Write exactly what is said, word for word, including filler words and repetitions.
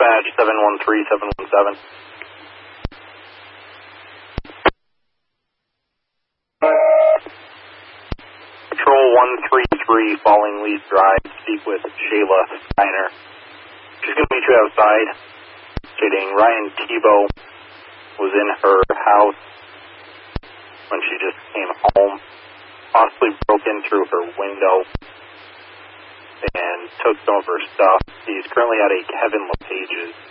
Dispatch seven one three seven one seven. Patrol one three three, Falling Leaf Drive, speak with Shayla Steiner. She's going to meet you outside, stating Ryan Tebow was in her house when she just came home, possibly broke in through her window and took some of her stuff. He's currently at a Kevin LePage's